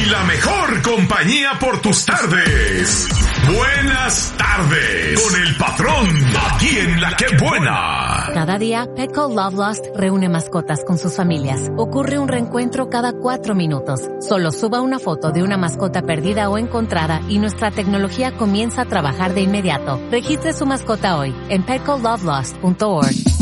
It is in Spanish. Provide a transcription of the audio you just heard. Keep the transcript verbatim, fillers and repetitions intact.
y la mejor compañía por tus tardes. Buenas tardes con el patrón aquí en La Que Buena. Cada día, Petco Love Lost reúne mascotas con sus familias. Ocurre un reencuentro cada cuatro minutos. Solo suba una foto de una mascota perdida o encontrada y nuestra tecnología comienza a trabajar de inmediato. Registre su mascota hoy en petco love lost punto org.